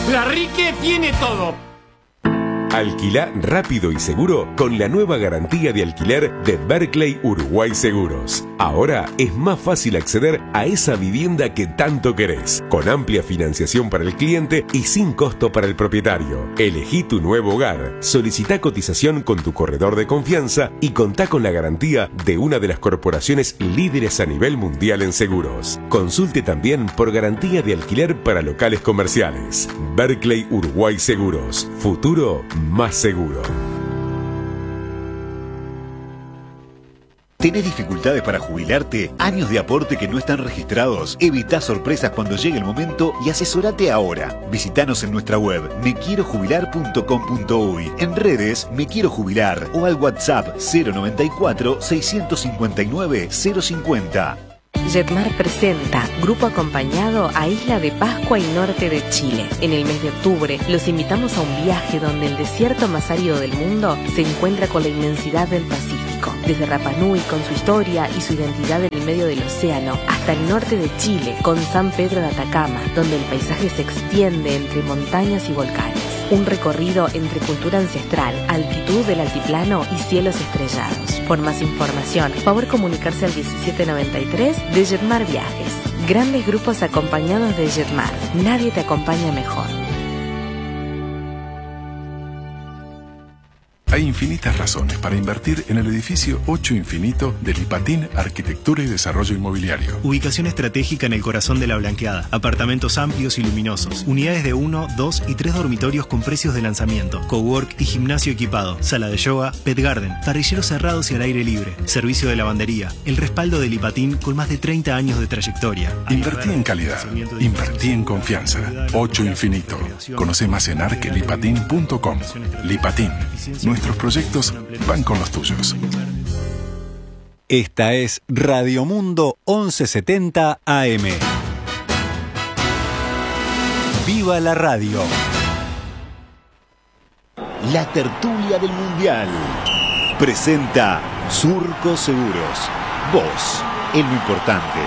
La Rique tiene todo. Alquilá rápido y seguro con la nueva garantía de alquiler de Berkeley Uruguay Seguros. Ahora es más fácil acceder a esa vivienda que tanto querés, con amplia financiación para el cliente y sin costo para el propietario. Elegí tu nuevo hogar, solicitá cotización con tu corredor de confianza y contá con la garantía de una de las corporaciones líderes a nivel mundial en seguros. Consulte también por garantía de alquiler para locales comerciales. Berkeley Uruguay Seguros. Futuro más seguro. ¿Tenés dificultades para jubilarte? ¿Años de aporte que no están registrados? Evitá sorpresas cuando llegue el momento y asesorate ahora. Visítanos en nuestra web mequierojubilar.com.uy, en redes Me Quiero Jubilar o al WhatsApp 094 659 050. Jetmar presenta Grupo Acompañado a Isla de Pascua y norte de Chile. En el mes de octubre los invitamos a un viaje donde el desierto más árido del mundo se encuentra con la inmensidad del Pacífico. Desde Rapa Nui con su historia y su identidad en el medio del océano, hasta el norte de Chile con San Pedro de Atacama, donde el paisaje se extiende entre montañas y volcanes. Un recorrido entre cultura ancestral, altitud del altiplano y cielos estrellados. Por más información, favor comunicarse al 1793 de Jetmar Viajes. Grandes grupos acompañados de Jetmar. Nadie te acompaña mejor. Hay infinitas razones para invertir en el edificio 8 Infinito de Lipatín Arquitectura y Desarrollo Inmobiliario. Ubicación estratégica en el corazón de la Blanqueada. Apartamentos amplios y luminosos. Unidades de 1, 2 y 3 dormitorios con precios de lanzamiento. Cowork y gimnasio equipado. Sala de yoga, pet garden. Parrilleros cerrados y al aire libre. Servicio de lavandería. El respaldo de Lipatín con más de 30 años de trayectoria. Invertí en calidad. Invertí en confianza. 8 Infinito. Conoce más en arquelipatin.com. Lipatín. Nuestros proyectos van con los tuyos. Esta es Radio Mundo 1170 AM. ¡Viva la radio! La tertulia del Mundial presenta Surco Seguros. Vos, en lo importante.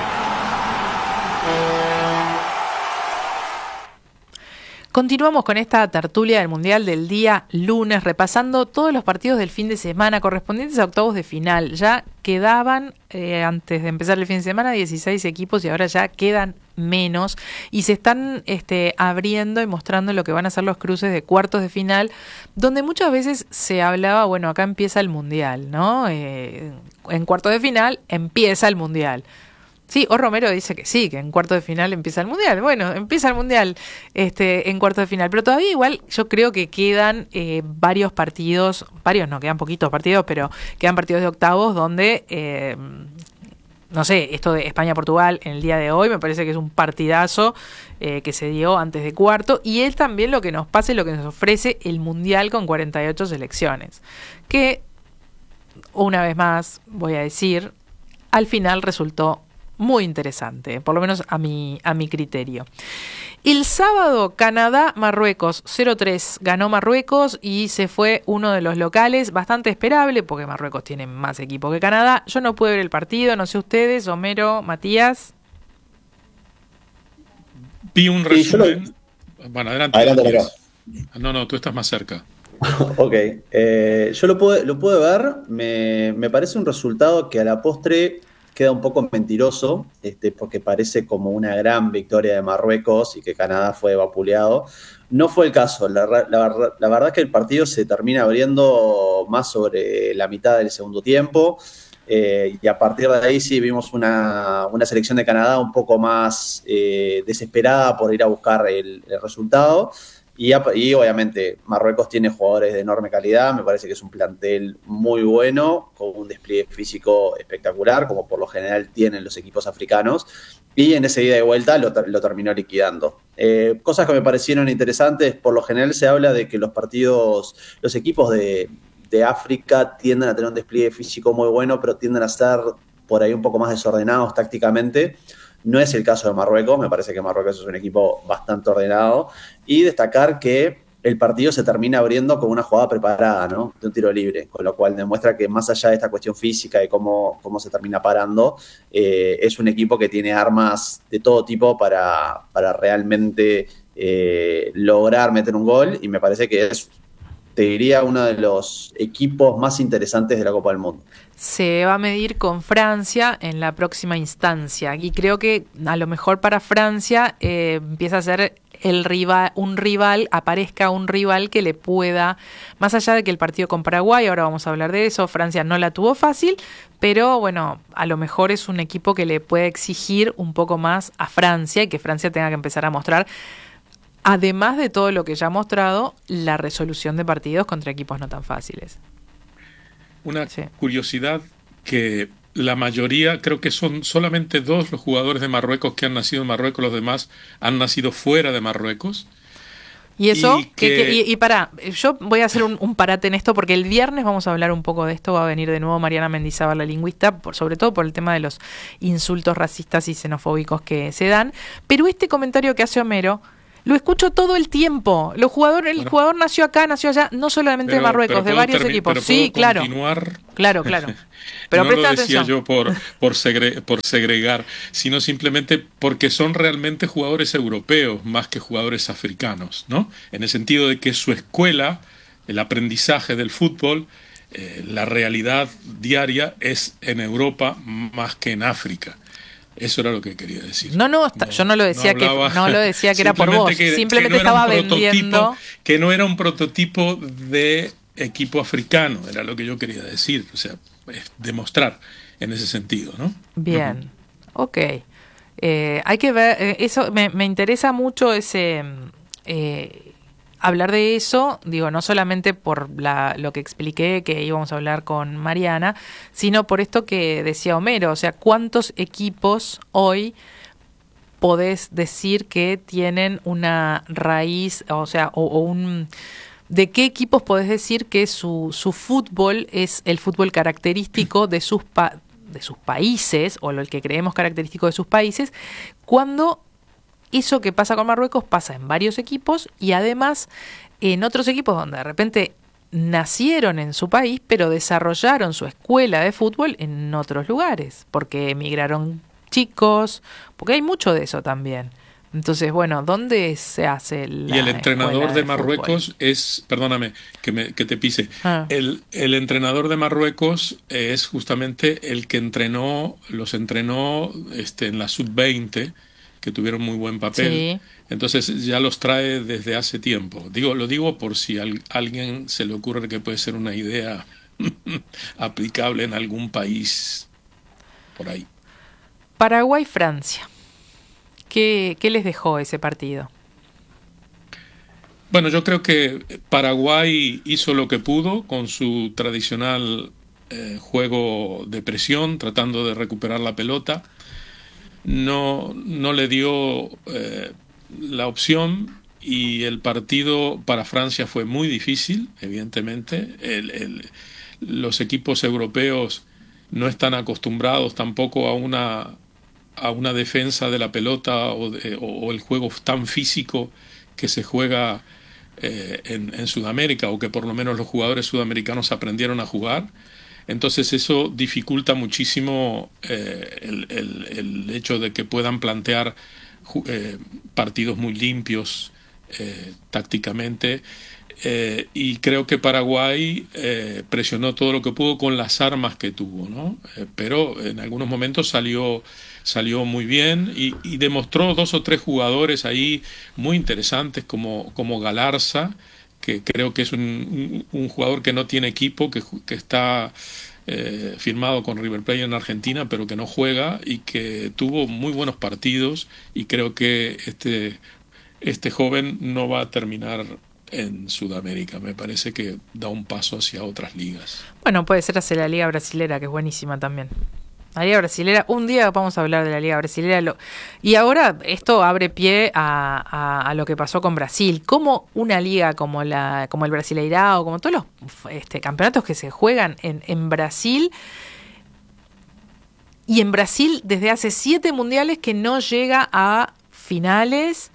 Continuamos con esta tertulia del Mundial del día lunes, repasando todos los partidos del fin de semana correspondientes a octavos de final. Ya quedaban, antes de empezar el fin de semana, 16 equipos y ahora ya quedan menos. Y se están abriendo y mostrando lo que van a ser los cruces de cuartos de final, donde muchas veces se hablaba, bueno, acá empieza el Mundial, ¿no? En cuartos de final empieza el Mundial. Sí, O Romero dice que sí, que en cuartos de final empieza el Mundial. Bueno, empieza el Mundial en cuartos de final. Pero todavía igual yo creo que quedan varios partidos, quedan poquitos partidos, pero quedan partidos de octavos donde, no sé, esto de España-Portugal en el día de hoy me parece que es un partidazo que se dio antes de cuarto. Y es también lo que nos pasa y lo que nos ofrece el Mundial con 48 selecciones. Que, una vez más, voy a decir, al final resultó muy interesante, por lo menos a mi criterio. El sábado, Canadá-Marruecos 0-3, ganó Marruecos y se fue uno de los locales, bastante esperable, porque Marruecos tiene más equipo que Canadá. Yo no pude ver el partido, no sé ustedes, Homero, Matías. Vi un resumen. Bueno, adelante. No, tú estás más cerca. Ok, yo lo pude ver, me parece un resultado que a la postre queda un poco mentiroso, porque parece como una gran victoria de Marruecos y que Canadá fue vapuleado. No fue el caso. La verdad es que el partido se termina abriendo más sobre la mitad del segundo tiempo, y a partir de ahí sí vimos una selección de Canadá un poco más desesperada por ir a buscar el resultado. Y obviamente Marruecos tiene jugadores de enorme calidad, me parece que es un plantel muy bueno, con un despliegue físico espectacular, como por lo general tienen los equipos africanos, y en esa ida y vuelta lo terminó liquidando. Cosas que me parecieron interesantes, por lo general se habla de que los equipos de África tienden a tener un despliegue físico muy bueno, pero tienden a ser por ahí un poco más desordenados tácticamente. No es el caso de Marruecos, me parece que Marruecos es un equipo bastante ordenado. Y destacar que el partido se termina abriendo con una jugada preparada, ¿no? De un tiro libre, con lo cual demuestra que más allá de esta cuestión física y cómo se termina parando, es un equipo que tiene armas de todo tipo para realmente lograr meter un gol, y me parece que es, te diría, uno de los equipos más interesantes de la Copa del Mundo. Se va a medir con Francia en la próxima instancia, y creo que a lo mejor para Francia empieza a ser aparezca un rival que le pueda, más allá de que el partido con Paraguay, ahora vamos a hablar de eso, Francia no la tuvo fácil, pero bueno, a lo mejor es un equipo que le puede exigir un poco más a Francia, y que Francia tenga que empezar a mostrar, además de todo lo que ya ha mostrado, la resolución de partidos contra equipos no tan fáciles. Una curiosidad, que la mayoría, creo que son solamente 2 los jugadores de Marruecos que han nacido en Marruecos, los demás han nacido fuera de Marruecos. Y eso, yo voy a hacer un parate en esto, porque el viernes vamos a hablar un poco de esto, va a venir de nuevo Mariana Mendizábal, la lingüista, sobre todo por el tema de los insultos racistas y xenofóbicos que se dan, pero este comentario que hace Homero, lo escucho todo el tiempo. El jugador nació acá, nació allá, no solamente de Marruecos, de varios equipos. Sí, claro. Claro. Pero no lo decía yo por segregar, sino simplemente porque son realmente jugadores europeos más que jugadores africanos, ¿no? En el sentido de que su escuela, el aprendizaje del fútbol, la realidad diaria es en Europa más que en África. Eso era lo que quería decir. Yo no lo decía que era por vos. Simplemente estaba vendiendo. Que no era un prototipo de equipo africano, era lo que yo quería decir. O sea, demostrar en ese sentido, ¿no? Bien, ok. Hay que ver, eso me interesa mucho ese... hablar de eso, digo, no solamente por lo que expliqué que íbamos a hablar con Mariana, sino por esto que decía Homero, o sea, ¿cuántos equipos hoy podés decir que tienen una raíz, o sea, ¿de qué equipos podés decir que su fútbol es el fútbol característico de sus países, o el que creemos característico de sus países, cuando eso que pasa con Marruecos pasa en varios equipos, y además en otros equipos donde de repente nacieron en su país, pero desarrollaron su escuela de fútbol en otros lugares, porque emigraron chicos, porque hay mucho de eso también. Entonces, bueno, ¿dónde se hace la Y el entrenador de fútbol? Marruecos es, perdóname que te pise, el entrenador de Marruecos es justamente el que los entrenó en la sub-20, que tuvieron muy buen papel. Sí. Entonces ya los trae desde hace tiempo. Lo digo por si a alguien se le ocurre que puede ser una idea aplicable en algún país por ahí. Paraguay-Francia. ¿Qué les dejó ese partido? Bueno, yo creo que Paraguay hizo lo que pudo con su tradicional juego de presión, tratando de recuperar la pelota. No le dio la opción, y el partido para Francia fue muy difícil, evidentemente. Los equipos europeos no están acostumbrados tampoco a una defensa de la pelota o el juego tan físico que se juega en Sudamérica, o que por lo menos los jugadores sudamericanos aprendieron a jugar. Entonces eso dificulta muchísimo el hecho de que puedan plantear partidos muy limpios tácticamente, y creo que Paraguay presionó todo lo que pudo con las armas que tuvo, ¿no? Pero en algunos momentos salió muy bien, y demostró 2 o 3 jugadores ahí muy interesantes, como Galarza, que creo que es un jugador que no tiene equipo, que está firmado con River Plate en Argentina, pero que no juega, y que tuvo muy buenos partidos, y creo que este joven no va a terminar en Sudamérica. Me parece que da un paso hacia otras ligas. Bueno, puede ser hacia la Liga Brasilera, que es buenísima también. La Liga Brasilera, un día vamos a hablar de la Liga Brasilera. Y ahora esto abre pie a lo que pasó con Brasil. Como una liga como el Brasileirao, como todos los campeonatos que se juegan en Brasil. Y en Brasil desde hace 7 mundiales que no llega a finales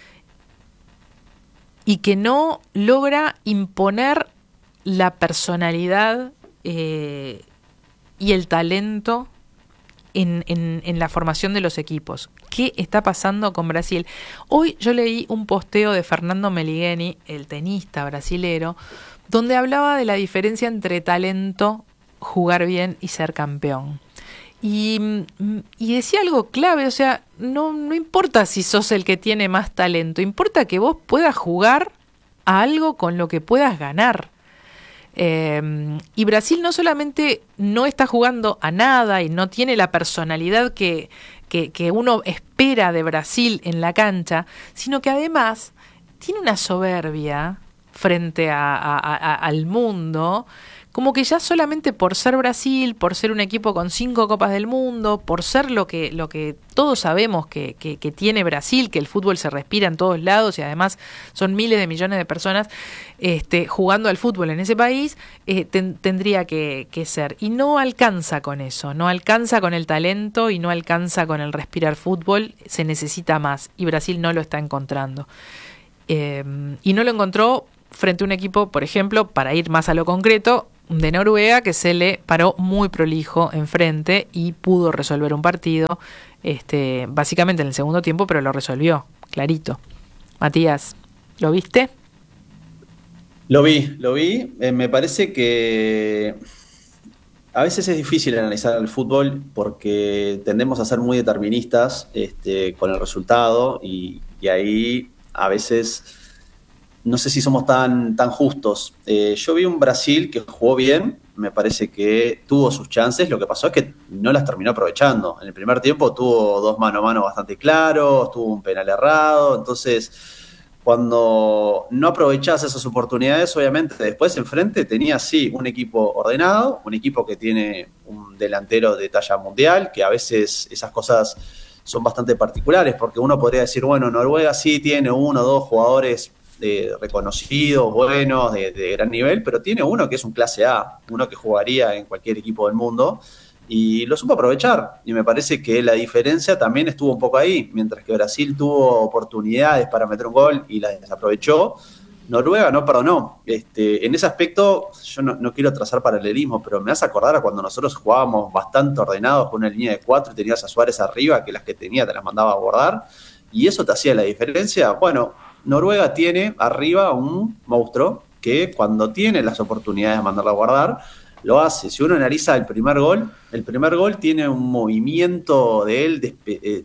y que no logra imponer la personalidad y el talento en la formación de los equipos. ¿Qué está pasando con Brasil? Hoy yo leí un posteo de Fernando Meligeni, el tenista brasilero, donde hablaba de la diferencia entre talento, jugar bien y ser campeón. Y decía algo clave, o sea, no importa si sos el que tiene más talento, importa que vos puedas jugar a algo con lo que puedas ganar. Y Brasil no solamente no está jugando a nada y no tiene la personalidad que uno espera de Brasil en la cancha, sino que además tiene una soberbia frente al mundo, como que ya solamente por ser Brasil, por ser un equipo con 5 Copas del Mundo, por ser lo que todos sabemos que tiene Brasil, que el fútbol se respira en todos lados y además son miles de millones de personas jugando al fútbol en ese país, tendría que ser. Y no alcanza con eso, no alcanza con el talento y no alcanza con el respirar fútbol, se necesita más y Brasil no lo está encontrando. Y no lo encontró frente a un equipo, por ejemplo, para ir más a lo concreto, de Noruega, que se le paró muy prolijo enfrente y pudo resolver un partido, básicamente en el segundo tiempo, pero lo resolvió, clarito. Matías, ¿lo viste? Lo vi. Me parece que a veces es difícil analizar el fútbol porque tendemos a ser muy deterministas con el resultado y ahí a veces no sé si somos tan justos. Yo vi un Brasil que jugó bien, me parece que tuvo sus chances, lo que pasó es que no las terminó aprovechando. En el primer tiempo tuvo 2 mano a mano bastante claros, tuvo un penal errado, entonces cuando no aprovechás esas oportunidades, obviamente después enfrente tenía sí un equipo ordenado, un equipo que tiene un delantero de talla mundial, que a veces esas cosas son bastante particulares, porque uno podría decir, bueno, Noruega sí tiene 1 o 2 jugadores reconocidos, buenos, de gran nivel, pero tiene uno que es un clase A, uno que jugaría en cualquier equipo del mundo, y lo supo aprovechar, y me parece que la diferencia también estuvo un poco ahí, mientras que Brasil tuvo oportunidades para meter un gol y las desaprovechó, Noruega no perdonó. En ese aspecto, yo no quiero trazar paralelismo, pero me hace acordar a cuando nosotros jugábamos bastante ordenados con una línea de 4 y tenías a Suárez arriba, que las que tenía te las mandaba a guardar, y eso te hacía la diferencia. Bueno, Noruega tiene arriba un monstruo que cuando tiene las oportunidades de mandarla a guardar, lo hace. Si uno analiza el primer gol tiene un movimiento de él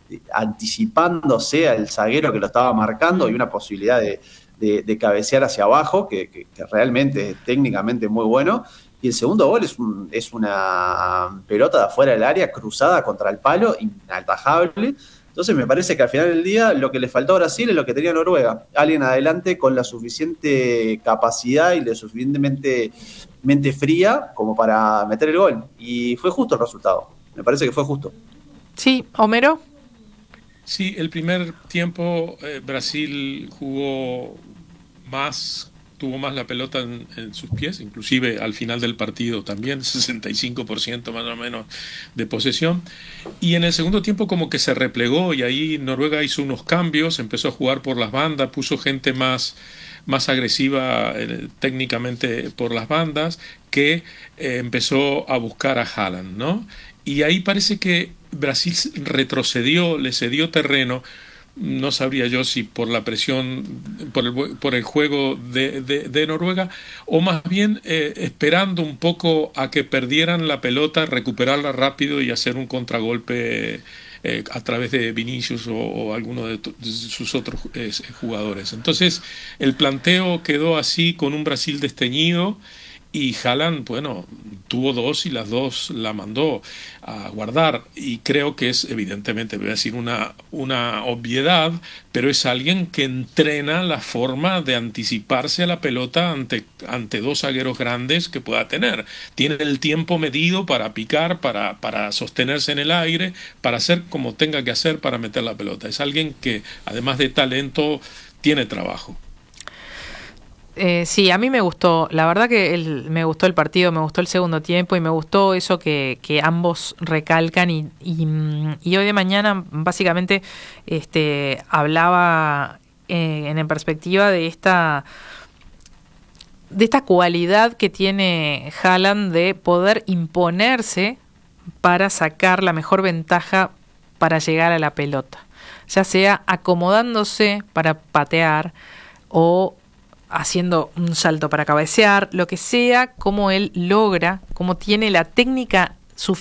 anticipándose al zaguero que lo estaba marcando y una posibilidad de cabecear hacia abajo que realmente es técnicamente muy bueno. Y el segundo gol es una pelota de afuera del área cruzada contra el palo, inatajable. Entonces me parece que al final del día lo que le faltó a Brasil es lo que tenía Noruega. Alguien adelante con la suficiente capacidad y lo suficientemente mente fría como para meter el gol. Y fue justo el resultado. Me parece que fue justo. Sí, Homero. Sí, el primer tiempo Brasil jugó más, tuvo más la pelota en sus pies, inclusive al final del partido también, 65% más o menos de posesión. Y en el segundo tiempo como que se replegó y ahí Noruega hizo unos cambios, empezó a jugar por las bandas, puso gente más agresiva técnicamente por las bandas, que empezó a buscar a Haaland, ¿no? Y ahí parece que Brasil retrocedió, le cedió terreno. No sabría yo si por la presión, por el juego de Noruega, o más bien esperando un poco a que perdieran la pelota, recuperarla rápido y hacer un contragolpe a través de Vinicius o alguno de sus otros jugadores. Entonces el planteo quedó así, con un Brasil desteñido, y Haaland, bueno, tuvo 2 y las 2 la mandó a guardar, y creo que es, evidentemente, voy a decir una obviedad, pero es alguien que entrena la forma de anticiparse a la pelota ante 2 zagueros grandes que pueda tener. Tiene el tiempo medido para picar, para sostenerse en el aire, para hacer como tenga que hacer para meter la pelota. Es alguien que, además de talento, tiene trabajo. Sí, a mí me gustó, la verdad que me gustó el partido, me gustó el segundo tiempo y me gustó eso que ambos recalcan y hoy de mañana básicamente hablaba en perspectiva de esta cualidad que tiene Haaland de poder imponerse para sacar la mejor ventaja para llegar a la pelota, ya sea acomodándose para patear o haciendo un salto para cabecear, lo que sea, cómo él logra, cómo tiene la técnica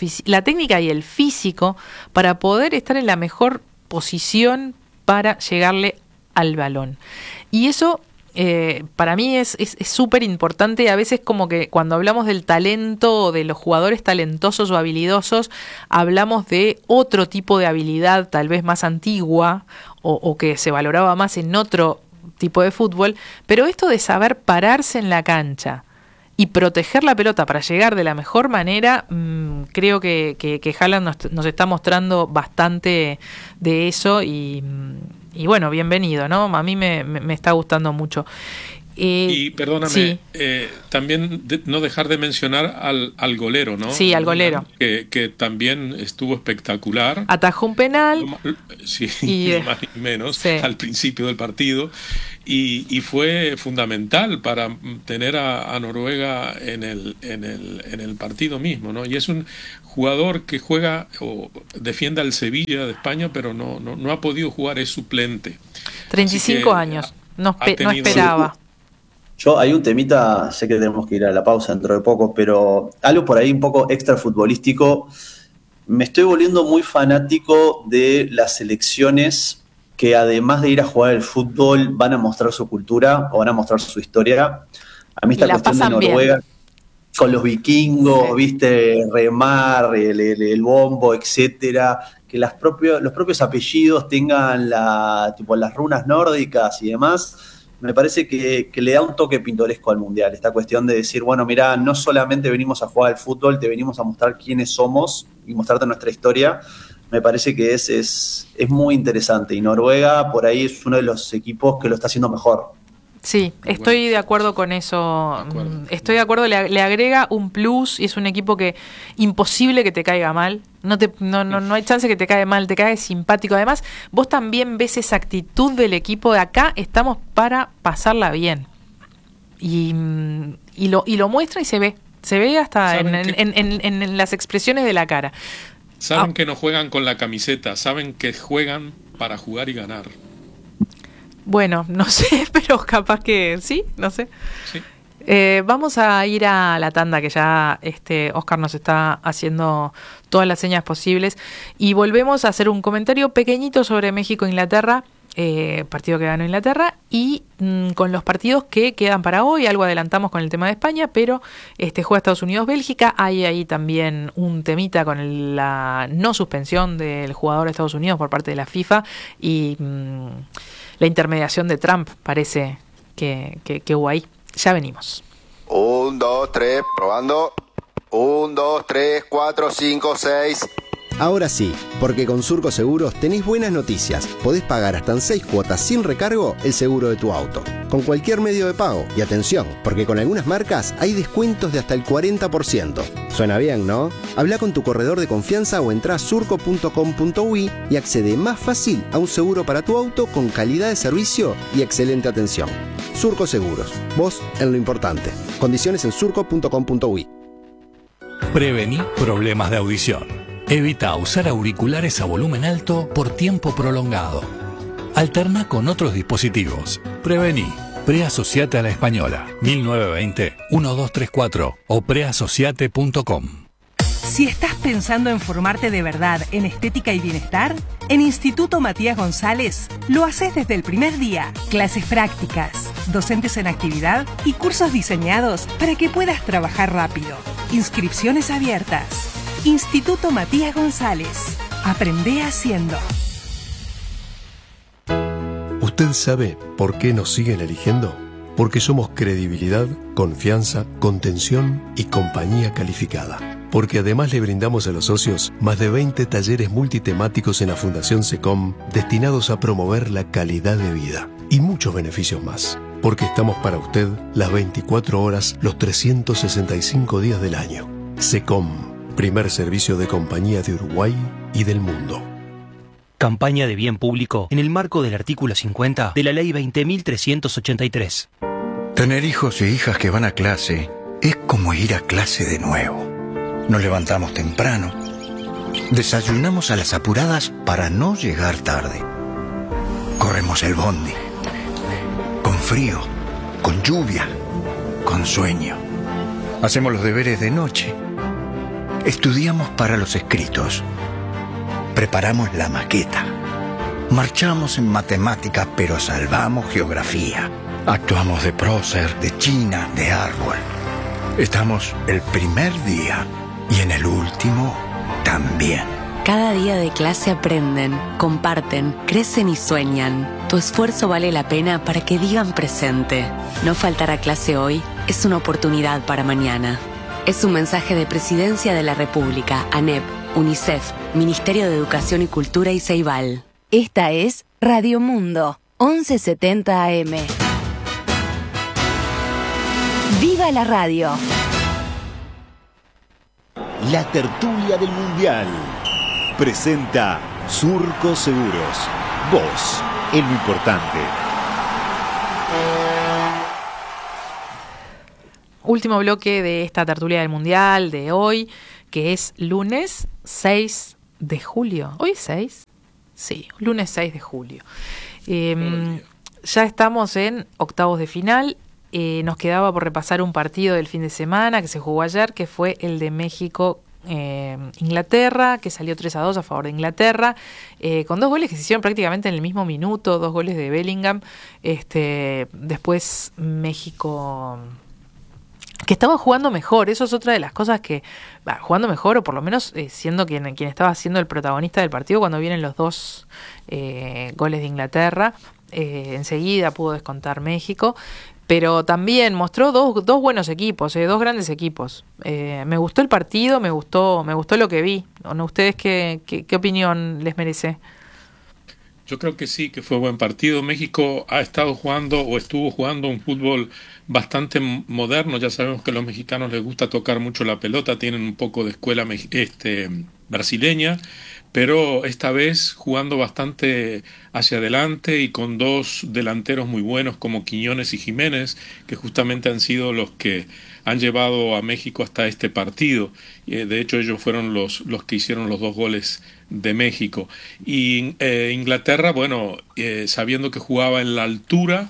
y el físico para poder estar en la mejor posición para llegarle al balón. Y eso para mí es súper importante. A veces como que cuando hablamos del talento o de los jugadores talentosos o habilidosos, hablamos de otro tipo de habilidad tal vez más antigua o que se valoraba más en otro tipo de fútbol, pero esto de saber pararse en la cancha y proteger la pelota para llegar de la mejor manera, creo que Haaland nos está mostrando bastante de eso y bueno, bienvenido, ¿no? A mí me está gustando mucho. Y perdóname, sí. También no dejar de mencionar al golero, ¿no? Sí, al golero. Que también estuvo espectacular. Atajó un penal. Sí, y más y menos, sí, al principio del partido. Y fue fundamental para tener a Noruega en el partido mismo, ¿no? Y es un jugador que juega o defiende al Sevilla de España, pero no ha podido jugar, es suplente. 35 años, no esperaba. Hay un temita, sé que tenemos que ir a la pausa dentro de poco, pero algo por ahí un poco extra futbolístico. Me estoy volviendo muy fanático de las selecciones que además de ir a jugar el fútbol van a mostrar su cultura o van a mostrar su historia. A mí esta cuestión de Noruega, bien, con los vikingos, sí, viste, remar, el bombo, etcétera, que los propios apellidos tengan las runas nórdicas y demás. Me parece que le da un toque pintoresco al Mundial, esta cuestión de decir, bueno, mirá, no solamente venimos a jugar al fútbol, te venimos a mostrar quiénes somos y mostrarte nuestra historia. Me parece que es muy interesante y Noruega por ahí es uno de los equipos que lo está haciendo mejor. Sí, estoy de acuerdo con eso. Estoy de acuerdo, le agrega un plus y es un equipo que imposible que te caiga mal. No hay chance que te caiga mal, te cae simpático. Además, vos también ves esa actitud del equipo de acá, estamos para pasarla bien. Y lo muestra y se ve hasta en las expresiones de la cara. Saben que no juegan con la camiseta, saben que juegan para jugar y ganar. Bueno, no sé, pero capaz que sí, no sé. Sí. Vamos a ir a la tanda, que ya Oscar nos está haciendo todas las señas posibles. Y volvemos a hacer un comentario pequeñito sobre México-Inglaterra, partido que ganó Inglaterra, y con los partidos que quedan para hoy. Algo adelantamos con el tema de España, pero juega Estados Unidos-Bélgica. Hay ahí también un temita con la no suspensión del jugador de Estados Unidos por parte de la FIFA y la intermediación de Trump, parece que hubo ahí. Ya venimos. 1, 2, 3, probando. 1, 2, 3, 4, 5, 6. Ahora sí, porque con Surco Seguros tenés buenas noticias. Podés pagar hasta en 6 cuotas sin recargo el seguro de tu auto, con cualquier medio de pago. Y atención, porque con algunas marcas hay descuentos de hasta el 40%. Suena bien, ¿no? Habla con tu corredor de confianza o entrá a surco.com.uy y accede más fácil a un seguro para tu auto con calidad de servicio y excelente atención. Surco Seguros, vos en lo importante. Condiciones en surco.com.uy. Prevení problemas de audición. Evita usar auriculares a volumen alto por tiempo prolongado. Alterna con otros dispositivos. Prevení. Preasociate a la Española. 1920-1234 o preasociate.com. Si estás pensando en formarte de verdad en estética y bienestar, en Instituto Matías González lo haces desde el primer día. Clases prácticas, docentes en actividad y cursos diseñados para que puedas trabajar rápido. Inscripciones abiertas. Instituto Matías González. Aprende haciendo. ¿Usted sabe por qué nos siguen eligiendo? Porque somos credibilidad, confianza, contención y compañía calificada. Porque además le brindamos a los socios más de 20 talleres multitemáticos en la Fundación SECOM destinados a promover la calidad de vida y muchos beneficios más. Porque estamos para usted las 24 horas, los 365 días del año. SECOM. Primer servicio de compañía de Uruguay y del mundo. Campaña de bien público en el marco del artículo 50 de la Ley 20.383. Tener hijos e hijas que van a clase es como ir a clase de nuevo. Nos levantamos temprano. Desayunamos a las apuradas para no llegar tarde. Corremos el bondi. Con frío, con lluvia, con sueño. Hacemos los deberes de noche. Estudiamos para los escritos. Preparamos la maqueta. Marchamos en matemáticas, pero salvamos geografía. Actuamos de prócer, de china, de árbol. Estamos el primer día y en el último también. Cada día de clase aprenden, comparten, crecen y sueñan. Tu esfuerzo vale la pena para que digan presente. No faltar a clase hoy es una oportunidad para mañana. Es un mensaje de Presidencia de la República, ANEP, UNICEF, Ministerio de Educación y Cultura y Ceibal. Esta es Radio Mundo, 1170 AM. ¡Viva la radio! La tertulia del Mundial presenta Surco Seguros. Vos, en lo importante. Último bloque de esta tertulia del Mundial de hoy, que es lunes 6 de julio. ¿Hoy es 6? Sí, lunes 6 de julio. Ya estamos en octavos de final. Nos quedaba por repasar un partido del fin de semana que se jugó ayer, que fue el de México-Inglaterra, que salió 3-2 a favor de Inglaterra, con 2 goles que se hicieron prácticamente en el mismo minuto, 2 goles de Bellingham. Después México, que estaba jugando mejor, eso es otra de las cosas que, jugando mejor, o por lo menos siendo quien estaba siendo el protagonista del partido cuando vienen los 2 goles de Inglaterra. Enseguida pudo descontar México, pero también mostró dos buenos equipos, 2 grandes equipos. Me gustó el partido, me gustó lo que vi. ¿Ustedes qué opinión les merece? Yo creo que sí, que fue buen partido. México ha estado jugando o estuvo jugando un fútbol bastante moderno. Ya sabemos que a los mexicanos les gusta tocar mucho la pelota, tienen un poco de escuela brasileña, pero esta vez jugando bastante hacia adelante y con 2 delanteros muy buenos como Quiñones y Jiménez, que justamente han sido los que han llevado a México hasta este partido. De hecho, ellos fueron los que hicieron los 2 goles de México. Y Inglaterra, bueno, sabiendo que jugaba en la altura,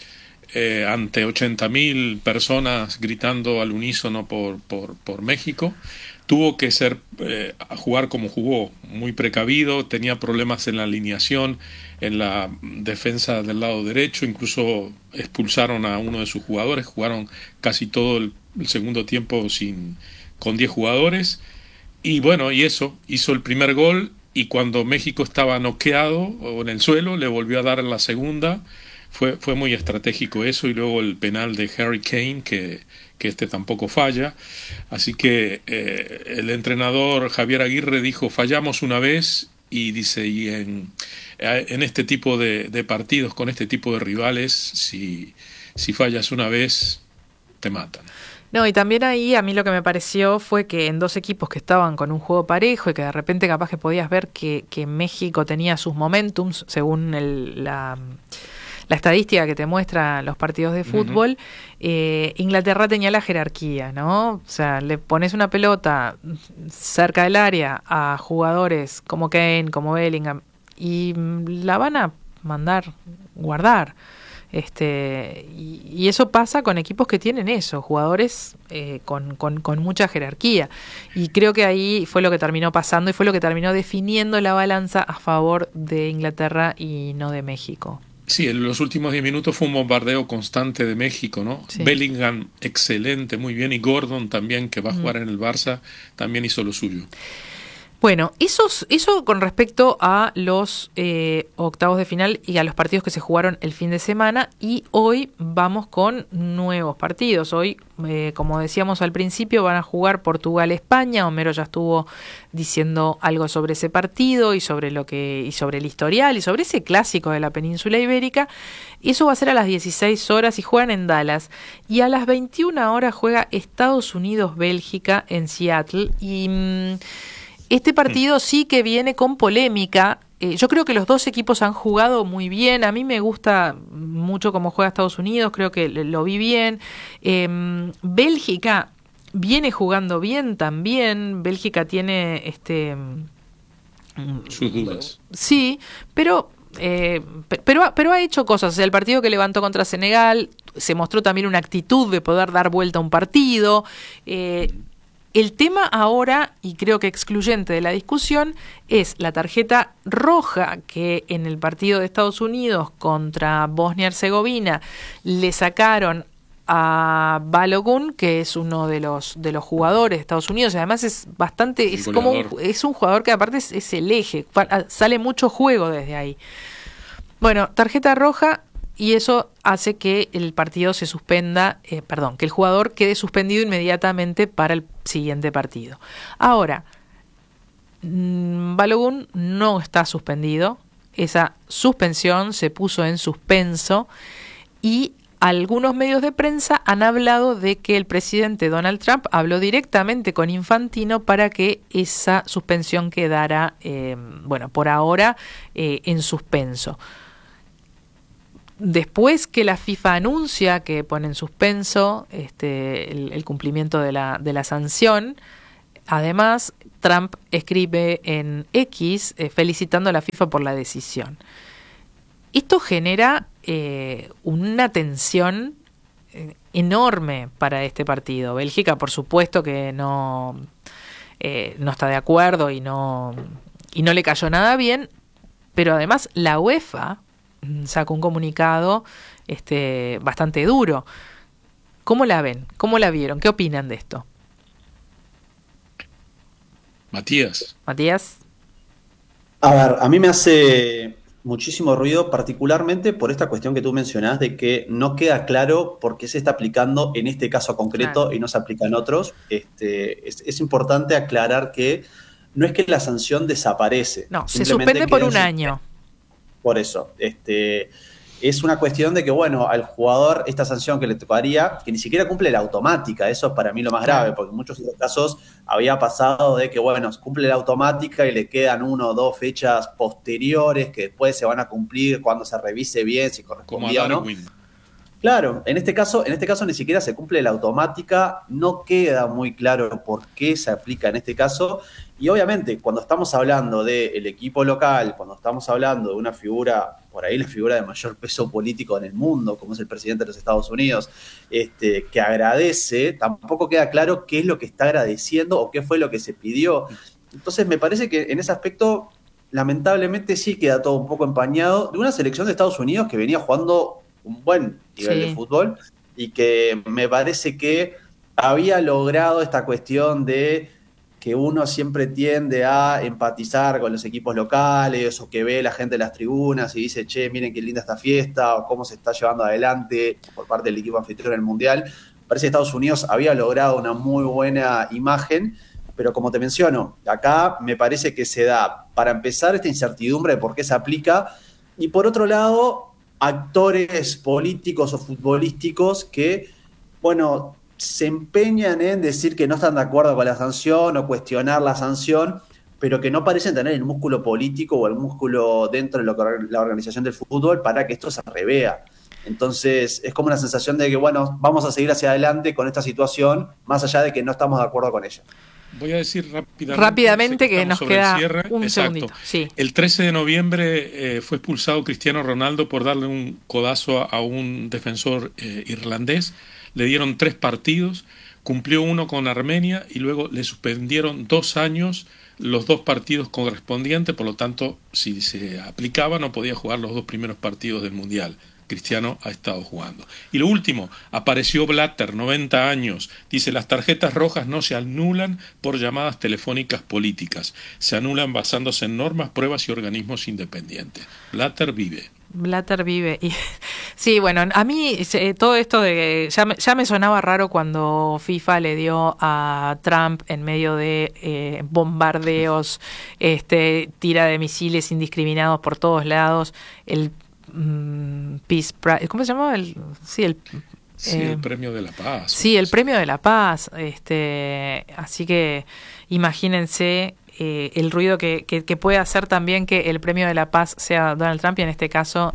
ante 80.000 personas gritando al unísono por México, tuvo que a jugar como jugó, muy precavido, tenía problemas en la alineación, en la defensa del lado derecho, incluso expulsaron a uno de sus jugadores, jugaron casi todo el segundo tiempo con 10 jugadores, y bueno, y eso, hizo el primer gol, y cuando México estaba noqueado o en el suelo, le volvió a dar en la segunda. Fue muy estratégico eso, y luego el penal de Harry Kane, que tampoco falla. Así que el entrenador Javier Aguirre dijo, fallamos una vez, y dice, y en este tipo de partidos, con este tipo de rivales, si fallas una vez, te matan. No, y también ahí a mí lo que me pareció fue que en 2 equipos que estaban con un juego parejo y que de repente capaz que podías ver que México tenía sus momentums, según la estadística que te muestra los partidos de fútbol, Inglaterra tenía la jerarquía, ¿no? O sea, le pones una pelota cerca del área a jugadores como Kane, como Bellingham, y la van a mandar guardar. Y eso pasa con equipos que tienen eso, jugadores con mucha jerarquía. Y creo que ahí fue lo que terminó pasando y fue lo que terminó definiendo la balanza a favor de Inglaterra y no de México. Sí, en los últimos 10 minutos fue un bombardeo constante de México, ¿no? Sí. Bellingham, excelente, muy bien, y Gordon también, que va a jugar en el Barça, también hizo lo suyo. Bueno, eso con respecto a los octavos de final y a los partidos que se jugaron el fin de semana, y hoy vamos con nuevos partidos. Hoy, como decíamos al principio, van a jugar Portugal-España. Homero ya estuvo diciendo algo sobre ese partido y sobre el historial y sobre ese clásico de la península ibérica. Eso va a ser a las 16 horas y juegan en Dallas. Y a las 21 horas juega Estados Unidos-Bélgica en Seattle. Y este partido sí que viene con polémica. Yo creo que los 2 equipos han jugado muy bien. A mí me gusta mucho cómo juega Estados Unidos, creo que lo vi bien. Bélgica viene jugando bien también. Bélgica tiene sus dudas. Sí, pero ha hecho cosas. O sea, el partido que levantó contra Senegal se mostró también una actitud de poder dar vuelta a un partido. El tema ahora, y creo que excluyente de la discusión, es la tarjeta roja que en el partido de Estados Unidos contra Bosnia-Herzegovina le sacaron a Balogun, que es uno de los jugadores de Estados Unidos. Además es un jugador que aparte es el eje, sale mucho juego desde ahí. Bueno, tarjeta roja, y eso hace que el partido se suspenda, que el jugador quede suspendido inmediatamente para el siguiente partido. Ahora, Balogun no está suspendido, esa suspensión se puso en suspenso, y algunos medios de prensa han hablado de que el presidente Donald Trump habló directamente con Infantino para que esa suspensión quedara, por ahora, en suspenso. Después que la FIFA anuncia que pone en suspenso el cumplimiento de la sanción, además Trump escribe en X felicitando a la FIFA por la decisión. Esto genera una tensión enorme para este partido. Bélgica, por supuesto, que no está de acuerdo y no le cayó nada bien, pero además la UEFA sacó un comunicado bastante duro. ¿Cómo la ven? ¿Cómo la vieron? ¿Qué opinan de esto? Matías. A ver, a mí me hace muchísimo ruido, particularmente por esta cuestión que tú mencionás de que no queda claro por qué se está aplicando en este caso concreto y no se aplica en otros. Es importante aclarar que no es que la sanción desaparece. No, se suspende por un año. Por eso, es una cuestión de que, al jugador esta sanción que le tocaría, que ni siquiera cumple la automática, eso es para mí lo más grave, porque en muchos otros casos había pasado de que, cumple la automática y le quedan 1 o 2 fechas posteriores que después se van a cumplir cuando se revise bien si correspondía o no. Claro, en este caso ni siquiera se cumple la automática, no queda muy claro por qué se aplica en este caso, y obviamente cuando estamos hablando del equipo local, cuando estamos hablando de una figura, por ahí la figura de mayor peso político en el mundo, como es el presidente de los Estados Unidos, que agradece, tampoco queda claro qué es lo que está agradeciendo o qué fue lo que se pidió. Entonces me parece que en ese aspecto, lamentablemente sí queda todo un poco empañado de una selección de Estados Unidos que venía jugando un buen nivel de fútbol y que me parece que había logrado esta cuestión de que uno siempre tiende a empatizar con los equipos locales o que ve la gente en las tribunas y dice, che, miren qué linda esta fiesta o cómo se está llevando adelante por parte del equipo anfitrión en el Mundial. Parece que Estados Unidos había logrado una muy buena imagen, pero como te menciono, acá me parece que se da, para empezar, esta incertidumbre de por qué se aplica y por otro lado, actores políticos o futbolísticos que, se empeñan en decir que no están de acuerdo con la sanción o cuestionar la sanción, pero que no parecen tener el músculo político o el músculo dentro de la organización del fútbol para que esto se revea. Entonces, es como una sensación de que, vamos a seguir hacia adelante con esta situación, más allá de que no estamos de acuerdo con ella. Voy a decir rápidamente que nos queda un segundito. Sí. El 13 de noviembre fue expulsado Cristiano Ronaldo por darle un codazo a un defensor irlandés. Le dieron 3 partidos, cumplió 1 con Armenia y luego le suspendieron 2 años los 2 partidos correspondientes. Por lo tanto, si se aplicaba, no podía jugar los 2 primeros partidos del Mundial. Cristiano ha estado jugando. Y lo último, apareció Blatter, 90 años. Dice, las tarjetas rojas no se anulan por llamadas telefónicas políticas. Se anulan basándose en normas, pruebas y organismos independientes. Blatter vive. Y, sí, a mí todo esto de ya me sonaba raro cuando FIFA le dio a Trump en medio de bombardeos, tira de misiles indiscriminados por todos lados, el Peace Prize, ¿cómo se llama? El Premio de la Paz. Sí, el Premio de la Paz. Así que imagínense el ruido que puede hacer también que el Premio de la Paz sea Donald Trump y en este caso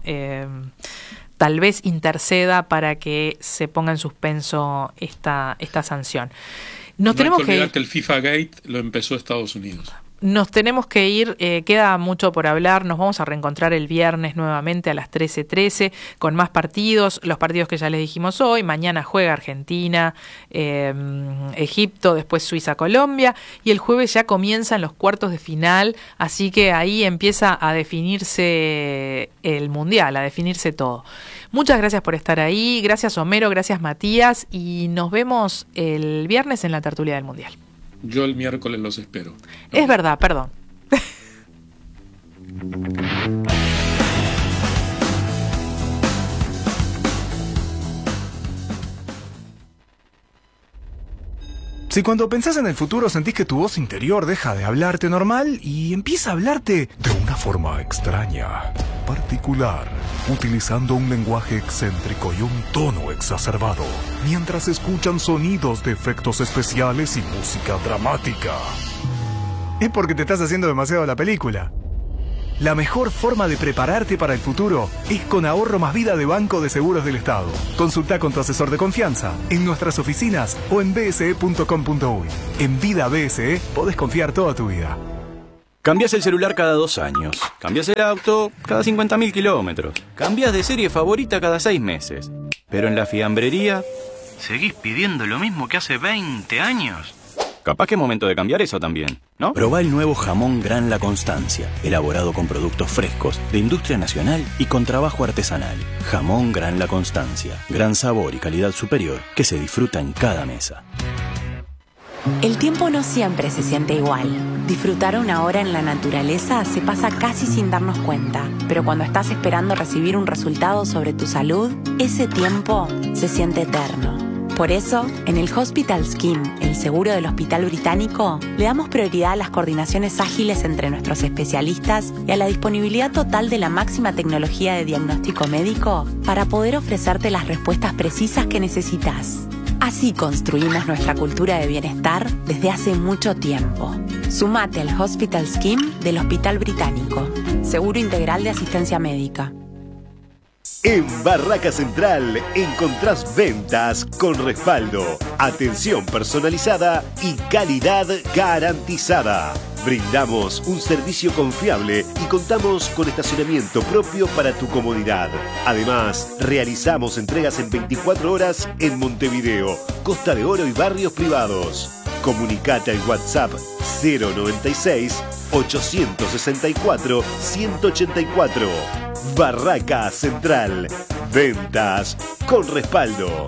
tal vez interceda para que se ponga en suspenso esta sanción. Nos tenemos hay que olvidar que el FIFA Gate lo empezó Estados Unidos. Nos tenemos que ir, queda mucho por hablar, nos vamos a reencontrar el viernes nuevamente a las 13:13 con más partidos, los partidos que ya les dijimos hoy, mañana juega Argentina, Egipto, después Suiza-Colombia, y el jueves ya comienzan los cuartos de final, así que ahí empieza a definirse el Mundial, a definirse todo. Muchas gracias por estar ahí, gracias Homero, gracias Matías, y nos vemos el viernes en la tertulia del Mundial. Yo el miércoles los espero. Es verdad, perdón. Si cuando pensás en el futuro sentís que tu voz interior deja de hablarte normal y empieza a hablarte de una forma extraña, particular, utilizando un lenguaje excéntrico y un tono exacerbado, mientras escuchan sonidos de efectos especiales y música dramática, es porque te estás haciendo demasiado la película. La mejor forma de prepararte para el futuro es con Ahorro Más Vida de Banco de Seguros del Estado. Consulta con tu asesor de confianza en nuestras oficinas o en bse.com.uy. En Vida BSE podés confiar toda tu vida. Cambias el celular cada 2 años. Cambias el auto cada 50.000 kilómetros. Cambias de serie favorita cada 6 meses. Pero en la fiambrería seguís pidiendo lo mismo que hace 20 años. Capaz que es momento de cambiar eso también, ¿no? Probá el nuevo jamón Gran La Constancia, elaborado con productos frescos, de industria nacional y con trabajo artesanal. Jamón Gran La Constancia, gran sabor y calidad superior que se disfruta en cada mesa. El tiempo no siempre se siente igual. Disfrutar una hora en la naturaleza se pasa casi sin darnos cuenta, pero cuando estás esperando recibir un resultado sobre tu salud, ese tiempo se siente eterno. Por eso, en el Hospital Scheme, el seguro del Hospital Británico, le damos prioridad a las coordinaciones ágiles entre nuestros especialistas y a la disponibilidad total de la máxima tecnología de diagnóstico médico para poder ofrecerte las respuestas precisas que necesitas. Así construimos nuestra cultura de bienestar desde hace mucho tiempo. Sumate al Hospital Scheme del Hospital Británico. Seguro integral de asistencia médica. En Barraca Central encontrás ventas con respaldo, atención personalizada y calidad garantizada. Brindamos un servicio confiable y contamos con estacionamiento propio para tu comodidad. Además, realizamos entregas en 24 horas en Montevideo, Costa de Oro y barrios privados. Comunicate al WhatsApp 096 864 184. Barraca Central. Ventas con respaldo.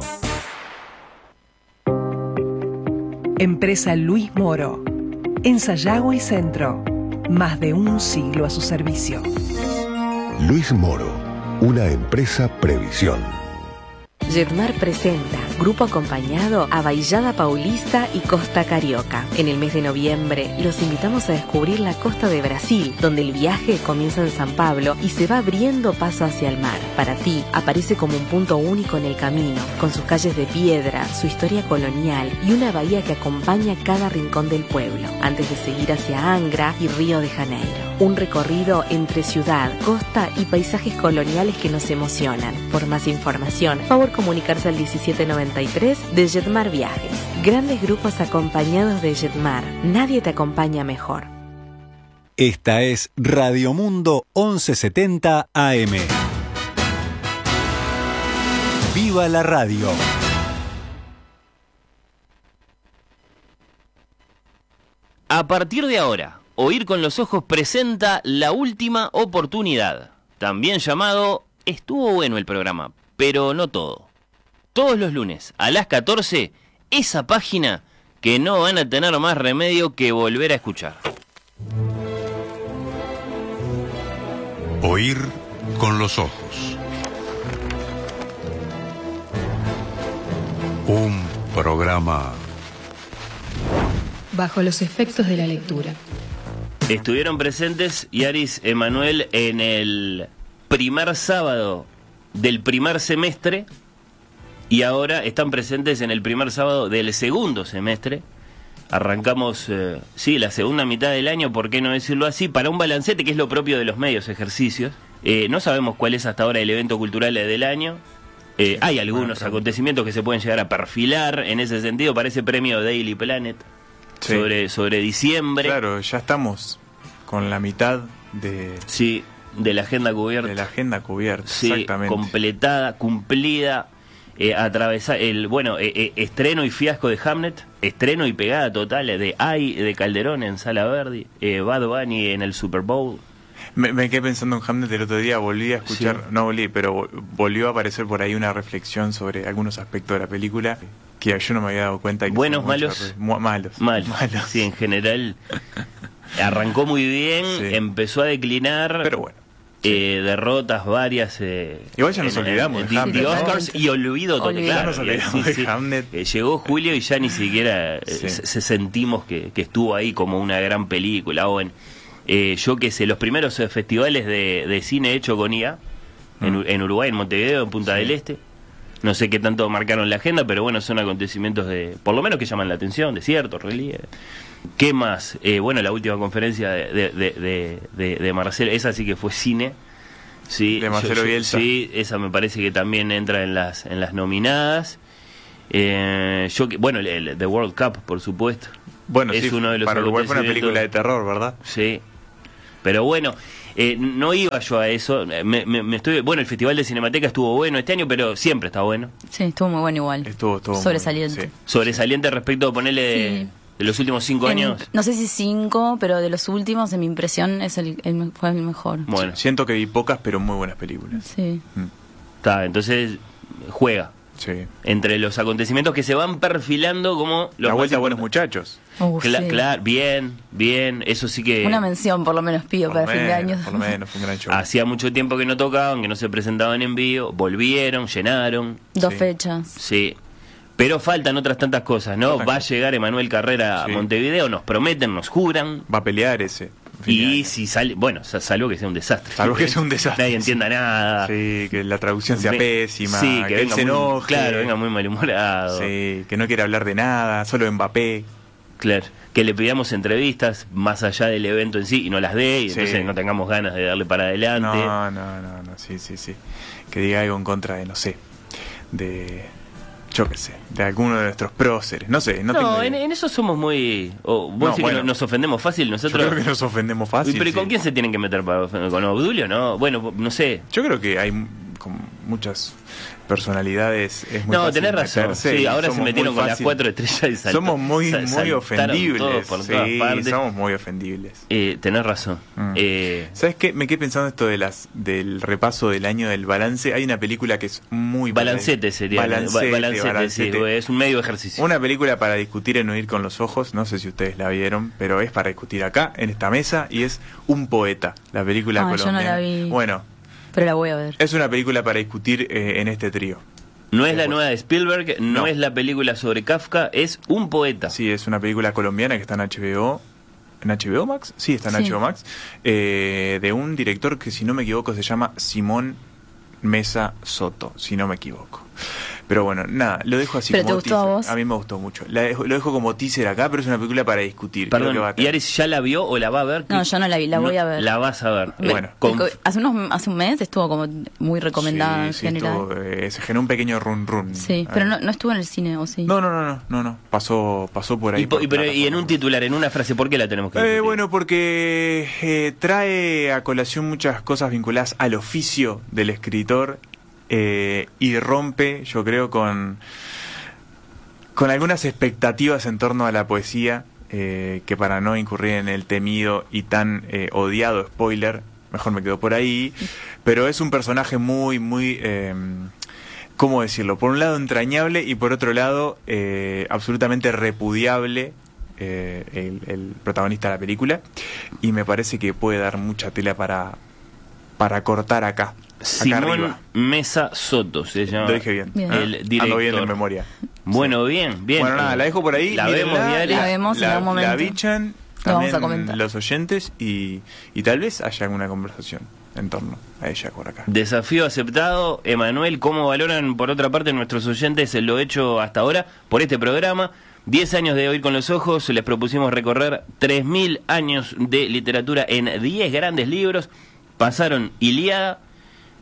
Empresa Luis Moro. En Sayago y Centro. Más de un siglo a su servicio. Luis Moro. Una empresa Previsión. Jetmar presenta Grupo Acompañado a Baillada Paulista y Costa Carioca. En el mes de noviembre los invitamos a descubrir la costa de Brasil, donde el viaje comienza en San Pablo y se va abriendo paso hacia el mar. Para ti, aparece como un punto único en el camino, con sus calles de piedra, su historia colonial y una bahía que acompaña cada rincón del pueblo, antes de seguir hacia Angra y Río de Janeiro. Un recorrido entre ciudad, costa y paisajes coloniales que nos emocionan. Por más información, favor comunicarse al 1793 de Jetmar Viajes. Grandes grupos acompañados de Jetmar. Nadie te acompaña mejor. Esta es Radio Mundo 1170 AM. ¡Viva la radio! A partir de ahora, Oír con los Ojos presenta La Última Oportunidad, también llamado Estuvo bueno el programa, pero no todo. Todos los lunes a las 14, esa página que no van a tener más remedio que volver a escuchar. Oír con los ojos. Un programa bajo los efectos de la lectura. Estuvieron presentes Yaris Emanuel en el primer sábado del primer semestre y ahora están presentes en el primer sábado del segundo semestre. Arrancamos, la segunda mitad del año, ¿por qué no decirlo así? Para un balancete que es lo propio de los medios ejercicios. No sabemos cuál es hasta ahora el evento cultural del año. Hay algunos acontecimientos que se pueden llegar a perfilar en ese sentido para ese premio Daily Planet sobre diciembre. Claro, ya estamos con la mitad de... Sí, de la agenda cubierta. De la agenda cubierta, sí, exactamente. Completada, cumplida. Atravesar estreno y fiasco de Hamlet, estreno y pegada total de Calderón en Sala Verdi, Bad Bunny en el Super Bowl. Me quedé pensando en Hamlet el otro día, volví a escuchar, pero volvió a aparecer por ahí una reflexión sobre algunos aspectos de la película que yo no me había dado cuenta. Buenos, malos. Malos. Sí, en general arrancó muy bien, empezó a declinar. Pero bueno. Derrotas varias. Igual ya nos olvidamos de Hamlet, Oscars, ¿no? Y olvido todo. Claro, nos olvidamos de Hamlet. Llegó julio y ya ni siquiera se sentimos que estuvo ahí como una gran película. O yo que sé, los primeros festivales de cine hecho con IA en Uruguay, en Montevideo, en Punta del Este. No sé qué tanto marcaron la agenda, pero bueno, son acontecimientos por lo menos que llaman la atención, de cierto relieve. ¿Qué más? La última conferencia de Marcelo, esa sí que fue cine. Sí, de Marcelo Bielsa. Sí, esa me parece que también entra en las nominadas. The World Cup, por supuesto. Bueno, es uno de los para Uruguay fue una película de terror, ¿verdad? Sí. Pero bueno, no iba yo a eso. El Festival de Cinemateca estuvo bueno este año, pero siempre está bueno. Sí, estuvo muy bueno igual. Estuvo sobresaliente. Sí. Sobresaliente respecto a ponerle de los últimos 5 años. No sé si 5, pero de los últimos, en mi impresión, fue el mejor. Bueno, siento que vi pocas, pero muy buenas películas. Sí. Está, entonces juega. Sí. Entre los acontecimientos que se van perfilando como la vuelta a Buenos Muchachos. Claro, bien, eso sí que... Una mención por lo menos pido para fin de año. Por lo menos, fue un gran show. Hacía mucho tiempo que no tocaban, que no se presentaban en vivo, volvieron, llenaron. 2 fechas. Sí. Pero faltan otras tantas cosas, ¿no? Va a llegar Emanuel Carrera a Montevideo, nos prometen, nos juran. Va a pelear ese. Y si sale, salvo que sea un desastre. Salvo que sea un desastre. Nadie entienda nada. Sí, que la traducción sea pésima. Sí, que venga se enoje. Claro, venga muy malhumorado. Sí, que no quiera hablar de nada, solo Mbappé. Claro, que le pidamos entrevistas más allá del evento en sí y no las dé, y entonces no tengamos ganas de darle para adelante. No, sí. Que diga algo en contra de, no sé, yo qué sé, de alguno de nuestros próceres, no sé. En eso somos muy... que nos ofendemos fácil nosotros. Yo creo que nos ofendemos fácil. ¿Pero con quién se tienen que meter para ofender? ¿Con Obdulio? No, bueno, no sé. Yo creo que hay con muchas personalidades, es muy fácil tenés razón. Meterse, sí, ahora se metieron con las 4 estrellas y somos muy ofendibles. Por todas partes. Somos muy ofendibles. Tenés razón. ¿Sabes qué? Me quedé pensando esto del repaso del año del balance. Hay una película que es muy... Balancete sería. Balancete. Sí, es un medio ejercicio. Una película para discutir en Oír con los Ojos. No sé si ustedes la vieron, pero es para discutir acá, en esta mesa, y es Un Poeta, la película colombiana. Yo no la vi. Bueno, pero la voy a ver. Es una película para discutir en este trío. No es la nueva de Spielberg, no es la película sobre Kafka, es Un Poeta. Sí, es una película colombiana que está en HBO. ¿En HBO Max? Sí, está en HBO Max. De un director que, si no me equivoco, se llama Simón Mesa Soto, si no me equivoco. Pero bueno, nada, lo dejo así. ¿Pero como te gustó teaser. a vos? A mí me gustó mucho. Lo dejo como teaser acá, pero es una película para discutir. Perdón, ¿y Aris ya la vio o la va a ver? No, yo no la vi, la voy a ver. La vas a ver. Bueno, hace un mes estuvo como muy recomendada en general. Se generó un pequeño run. Sí, pero no estuvo en el cine, ¿o sí? No. Pasó por ahí. Y en un titular, en una frase, ¿por qué la tenemos que discutir? Bueno, porque trae a colación muchas cosas vinculadas al oficio del escritor. Y rompe, yo creo, con algunas expectativas en torno a la poesía, que para no incurrir en el temido y tan odiado spoiler, mejor me quedo por ahí, pero es un personaje muy, ¿cómo decirlo? Por un lado entrañable y por otro lado absolutamente repudiable, el protagonista de la película, y me parece que puede dar mucha tela para cortar acá. Simón Mesa Soto se llama. Lo dije bien. El director. Ando bien en memoria. Bueno, bien. Bueno, nada, la dejo por ahí. La vemos en algún momento. La bichan también los oyentes y tal vez haya alguna conversación en torno a ella por acá. Desafío aceptado. Emanuel, ¿cómo valoran por otra parte nuestros oyentes lo hecho hasta ahora por este programa? 10 años de Oír con los Ojos, les propusimos recorrer 3.000 años de literatura en 10 grandes libros. Pasaron Ilíada,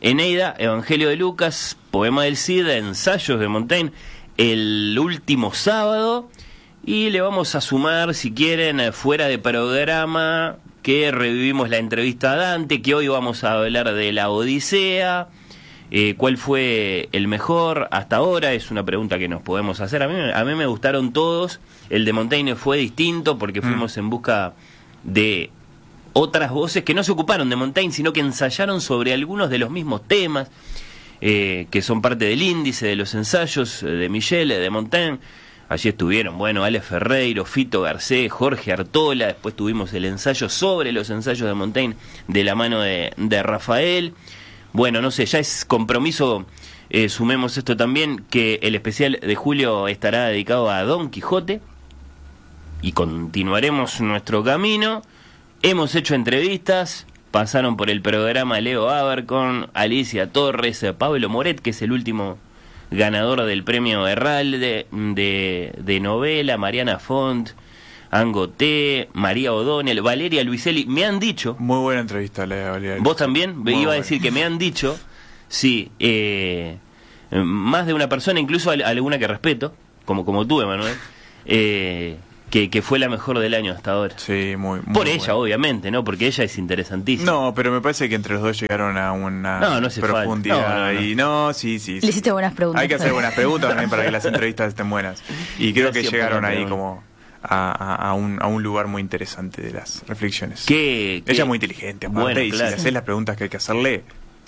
Eneida, Evangelio de Lucas, Poema del Cid, Ensayos de Montaigne, el último sábado. Y le vamos a sumar, si quieren, fuera de programa, que revivimos la entrevista a Dante, que hoy vamos a hablar de la Odisea. ¿Cuál fue el mejor hasta ahora? Es una pregunta que nos podemos hacer. A mí me gustaron todos. El de Montaigne fue distinto porque fuimos en busca de otras voces que no se ocuparon de Montaigne, sino que ensayaron sobre algunos de los mismos temas, que son parte del índice de los ensayos de Michele, de Montaigne. Allí estuvieron, Ale Ferreiro, Fito Garcés, Jorge Artola. Después tuvimos el ensayo sobre los ensayos de Montaigne de la mano de Rafael. No sé, ya es compromiso, sumemos esto también, que el especial de julio estará dedicado a Don Quijote. Y continuaremos nuestro camino. Hemos hecho entrevistas, pasaron por el programa Leo Abercorn, Alicia Torres, Pablo Moret, que es el último ganador del premio Herralde de novela, Mariana Font, Angoté, María O'Donnell, Valeria Luiselli. Me han dicho... Muy buena entrevista, Valeria. ¿Vos también? Iba a decir que me han dicho, sí, más de una persona, incluso alguna que respeto, como tú, Emanuel, que fue la mejor del año hasta ahora. Sí, muy por ella, buena. Obviamente, ¿no? Porque ella es interesantísima. No, pero me parece que entre los dos llegaron a una profundidad. Sí. Le hiciste buenas preguntas. Hay que hacer buenas preguntas también para que las entrevistas estén buenas. Y creo que llegaron ahí como a un lugar muy interesante de las reflexiones. Ella es muy inteligente, aparte, y claro, si le haces las preguntas que hay que hacerle,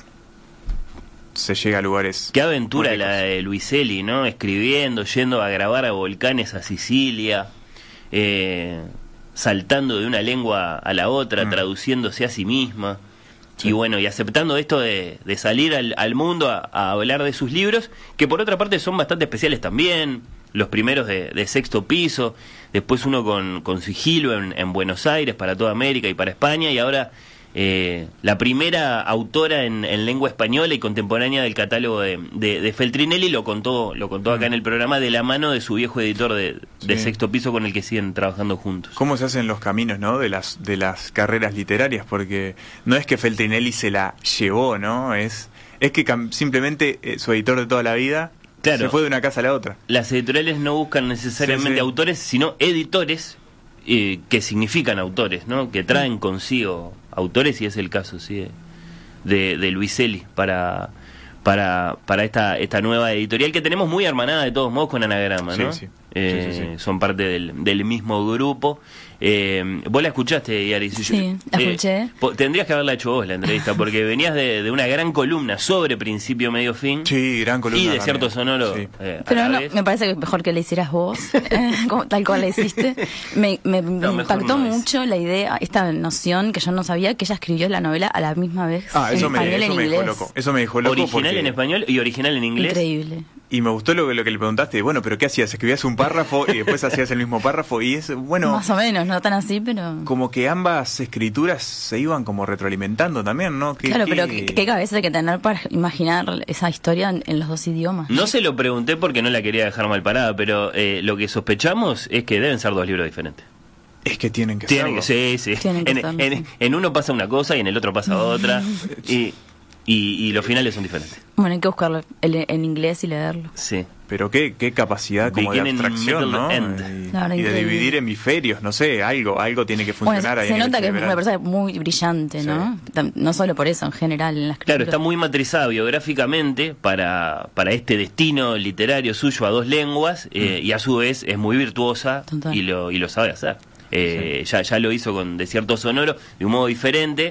se llega a lugares... Qué aventura la de Luiselli, ¿no? Escribiendo, yendo a grabar a volcanes a Sicilia... saltando de una lengua a la otra, traduciéndose a sí misma, y y aceptando esto de salir al mundo a hablar de sus libros, que por otra parte son bastante especiales también, los primeros de Sexto Piso, después uno con Sigilo en Buenos Aires para toda América y para España, y ahora la primera autora en lengua española y contemporánea del catálogo de Feltrinelli. Lo contó acá en el programa de la mano de su viejo editor de Sexto Piso, con el que siguen trabajando juntos. ¿Cómo se hacen los caminos, no, de las carreras literarias? Porque no es que Feltrinelli se la llevó, ¿no? Es que simplemente su editor de toda la vida se fue de una casa a la otra. Las editoriales no buscan necesariamente autores, sino editores que significan autores, ¿no? Que traen consigo autores, y es el caso, sí, de Luiselli para esta nueva editorial que tenemos muy hermanada de todos modos con Anagrama, ¿no? Sí. Son parte del mismo grupo. ¿Vos la escuchaste, Yaris? Sí, la escuché. Tendrías que haberla hecho vos la entrevista, porque venías de una gran columna sobre Principio, Medio, Fin. Sí, gran columna. Y Desierto Sonoro. Sí. Pero no, me parece que es mejor que la hicieras vos, tal cual la hiciste. Me impactó mucho la idea, esta noción que yo no sabía, que ella escribió la novela a la misma vez en español y en inglés. Eso me dejó loco. Original en español y original en inglés. Increíble. Y me gustó lo que le preguntaste, pero ¿qué hacías? ¿Escribías un párrafo y después hacías el mismo párrafo? Y es, más o menos, no tan así, pero... Como que ambas escrituras se iban como retroalimentando también, ¿no? Pero ¿qué cabeza hay que tener para imaginar esa historia en los dos idiomas? No se lo pregunté porque no la quería dejar mal parada, pero lo que sospechamos es que deben ser dos libros diferentes. Es que tienen que ser. Sí. En uno pasa una cosa y en el otro pasa otra. Y los finales son diferentes. Bueno, hay que buscarlo en inglés y leerlo. Sí. Pero qué capacidad como de abstracción, ¿no? Y de dividir hemisferios, no sé, algo tiene que funcionar ahí. Se nota que es una persona muy brillante, ¿no? No solo por eso, en general, en la escritura. Claro, está muy matrizada biográficamente para este destino literario suyo a dos lenguas, y a su vez es muy virtuosa y lo sabe hacer. Ya lo hizo con Desierto Sonoro de un modo diferente.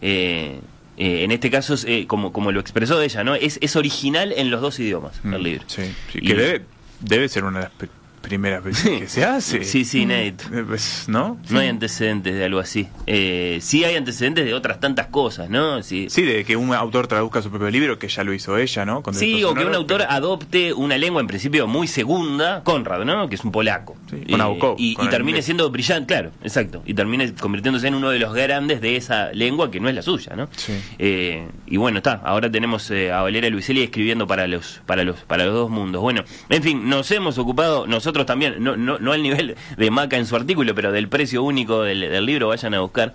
En este caso, como lo expresó ella, ¿no? Es original en los dos idiomas, el libro. Sí, que debe ser una de las primeras veces que se hace. Sí, inédito. ¿No? No hay antecedentes de algo así. Sí hay antecedentes de otras tantas cosas, ¿no? Sí, de que un autor traduzca su propio libro, que ya lo hizo ella, ¿no? O que un autor adopte una lengua en principio muy segunda, Conrad, ¿no? Que es un polaco. Con Nabokov. Y termine siendo brillante, claro, exacto. Y termine convirtiéndose en uno de los grandes de esa lengua que no es la suya, ¿no? Sí. Y bueno, ahora tenemos a Valeria Luiselli escribiendo para los dos mundos. Bueno, en fin, nos hemos ocupado nosotros también, no al nivel de Maca en su artículo, pero del precio único del libro, vayan a buscar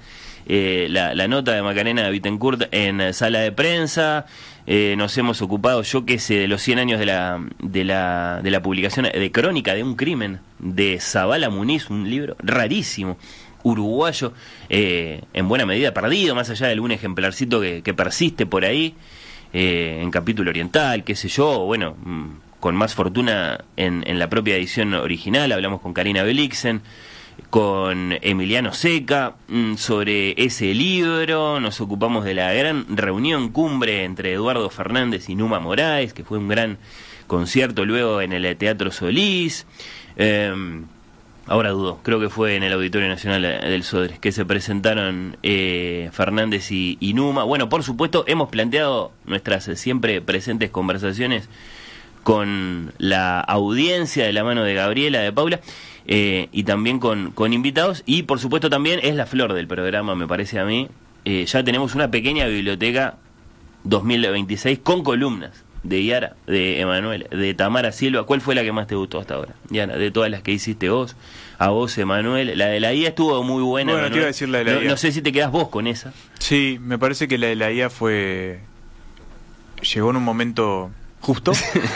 la nota de Macarena Bittencourt en sala de prensa. Nos hemos ocupado, yo qué sé, de los 100 años de la publicación de Crónica de un crimen de Zabala Muniz, un libro rarísimo, uruguayo, en buena medida perdido, más allá de algún ejemplarcito que persiste por ahí, en capítulo oriental, qué sé yo, bueno, con más fortuna en la propia edición original. Hablamos con Karina Belixen, con Emiliano Seca sobre ese libro. Nos ocupamos de la gran reunión cumbre entre Eduardo Fernández y Numa Moraes, que fue un gran concierto luego en el Teatro Solís. Ahora dudo, creo que fue en el Auditorio Nacional del Sodres que se presentaron Fernández y Numa. Bueno, por supuesto, hemos planteado nuestras siempre presentes conversaciones con la audiencia de la mano de Gabriela, de Paula, y también con invitados. Y por supuesto también es la flor del programa, me parece a mí. Ya tenemos una pequeña biblioteca 2026 con columnas de Yara, de Emanuel, de Tamara Silva. ¿Cuál fue la que más te gustó hasta ahora, Yara, de todas las que hiciste vos? A vos, Emanuel. La de la IA estuvo muy buena. Bueno, te iba a decir la de la IA. No sé si te quedás vos con esa. Sí, me parece que la de la IA llegó en un momento justo.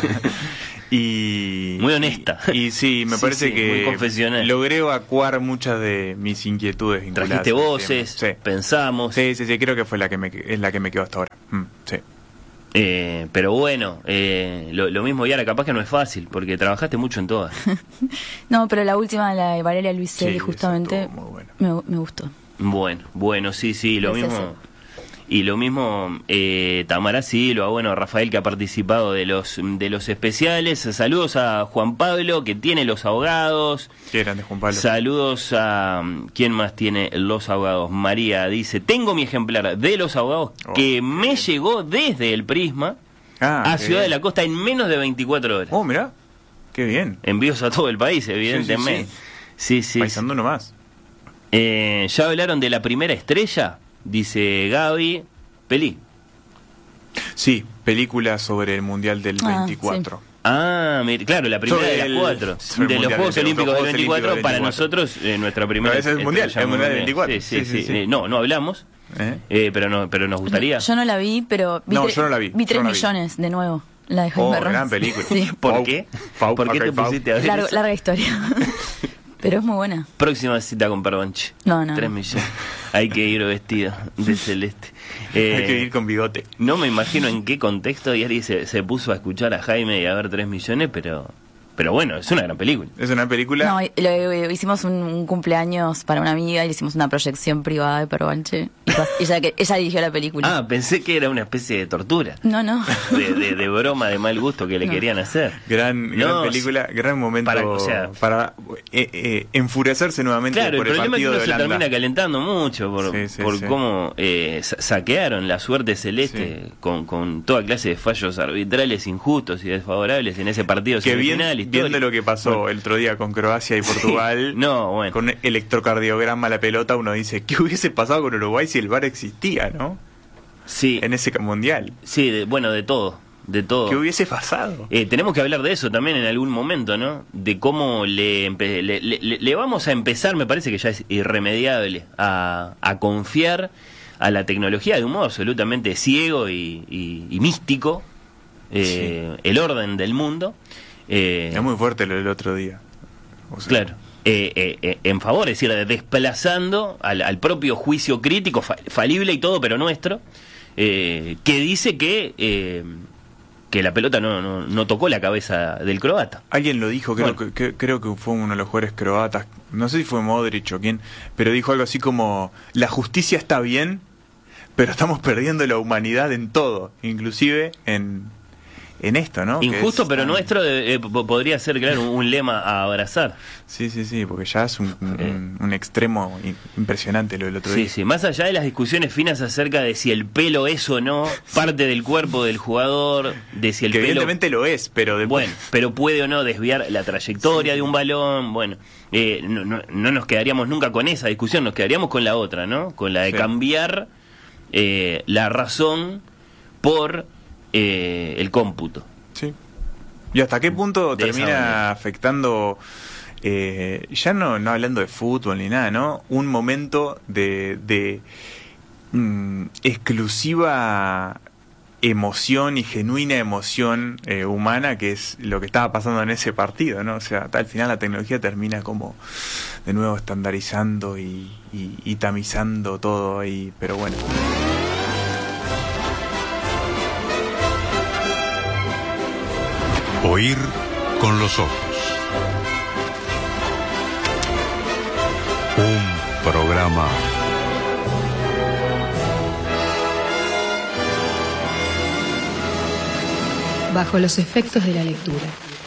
Y muy honesta. Y sí, me parece que logré evacuar muchas de mis inquietudes vinculadas. Trajiste voces, sí. Pensamos. Sí, creo que fue es la que me quedó hasta ahora. Sí. Pero bueno, lo mismo, Yara, capaz que no es fácil, porque trabajaste mucho en todas. No, pero la última, la de Valeria Luiselli, justamente, me gustó. Bueno, sí, lo mismo. Eso. Y lo mismo Tamara Silva, bueno, Rafael, que ha participado de los especiales. Saludos a Juan Pablo, que tiene Los Ahogados. Qué grande, Juan Pablo. Saludos a ¿quién más tiene Los Ahogados? María dice: tengo mi ejemplar de Los Ahogados que me llegó desde el Prisma a Ciudad de la Costa en menos de 24 horas. Mirá, qué bien. Envíos a todo el país, evidentemente. Sí. Paisando nomás. Ya hablaron de La Primera Estrella. Dice Gaby, peli. Sí, película sobre el Mundial del 24. Sí. Claro, la primera de las 4. De los Juegos Olímpicos del 24, para nosotros, nuestra primera. Es el Mundial del 24. Sí. No hablamos, pero nos gustaría. Yo no la vi, pero yo no la vi. Vi 3 millones de nuevo. La de Jaime Ross. Gran película. Sí. ¿Por qué? ¿Por qué te pusiste a ver? Larga historia. Pero es muy buena. Próxima cita con Pervanche. No. 3 millones. Hay que ir vestido de celeste. Hay que ir con bigote. No me imagino en qué contexto Yari se puso a escuchar a Jaime y a ver 3 millones, pero bueno, es una gran película. Es una película. No, hicimos un cumpleaños para una amiga y le hicimos una proyección privada de Pervanche. Ella dirigió la película. Pensé que era una especie de tortura. No. De broma de mal gusto que le querían hacer. Gran película, gran momento para enfurecerse nuevamente por el partido de Holanda. Se termina calentando mucho por cómo saquearon la suerte celeste con toda clase de fallos arbitrales injustos y desfavorables en ese partido semifinal. Viendo lo que pasó el otro día con Croacia y Portugal, con electrocardiograma la pelota, uno dice, ¿qué hubiese pasado con Uruguay si el VAR existía, no? Sí. En ese mundial. Sí, de todo. ¿Qué hubiese pasado? Tenemos que hablar de eso también en algún momento, ¿no? De cómo le vamos a empezar, me parece que ya es irremediable, a confiar a la tecnología de un modo absolutamente ciego y místico, el orden del mundo. Es muy fuerte lo del otro día. Claro. En favor, es decir, desplazando al propio juicio crítico, falible y todo, pero nuestro, que dice que la pelota no tocó la cabeza del croata. Alguien lo dijo, creo que fue uno de los jugadores croatas, no sé si fue Modric o quién, pero dijo algo así como: la justicia está bien, pero estamos perdiendo la humanidad en todo, inclusive en esto, ¿no? Injusto, pero nuestro podría ser, claro, un lema a abrazar. Sí, porque ya es un extremo impresionante lo del otro día. Sí, más allá de las discusiones finas acerca de si el pelo es o no parte del cuerpo del jugador, de si el que pelo... evidentemente lo es, pero después... Bueno, pero puede o no desviar la trayectoria de un balón, bueno... no nos quedaríamos nunca con esa discusión, nos quedaríamos con la otra, ¿no? Con la de cambiar la razón por... el cómputo. Sí. ¿Y hasta qué punto termina afectando ya no hablando de fútbol ni nada, ¿no? Un momento de exclusiva emoción y genuina emoción humana, que es lo que estaba pasando en ese partido, ¿no? O sea, al final la tecnología termina como de nuevo estandarizando y tamizando todo ahí, pero bueno. Oír con los ojos. Un programa bajo los efectos de la lectura.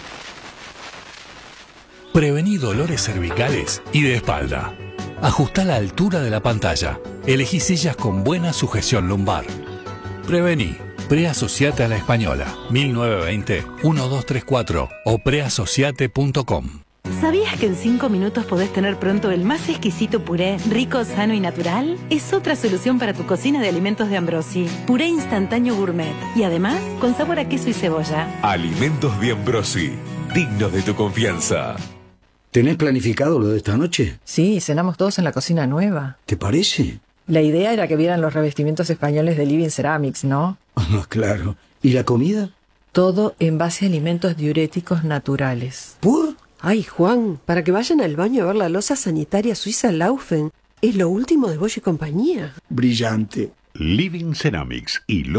Prevení dolores cervicales y de espalda. Ajustá la altura de la pantalla. Elegí sillas con buena sujeción lumbar. Prevení. Preasociate a la Española. 1920-1234 o preasociate.com. ¿Sabías que en 5 minutos podés tener pronto el más exquisito puré, rico, sano y natural? Es otra solución para tu cocina de alimentos de Ambrosi. Puré instantáneo gourmet. Y además, con sabor a queso y cebolla. Alimentos de Ambrosi. Dignos de tu confianza. ¿Tenés planificado lo de esta noche? Sí, cenamos todos en la cocina nueva. ¿Te parece? La idea era que vieran los revestimientos españoles de Living Ceramics, ¿no? Ah, claro. ¿Y la comida? Todo en base a alimentos diuréticos naturales. ¿Por? Ay, Juan, para que vayan al baño a ver la loza sanitaria suiza Laufen. Es lo último de Bosch y compañía. Brillante. Living Ceramics y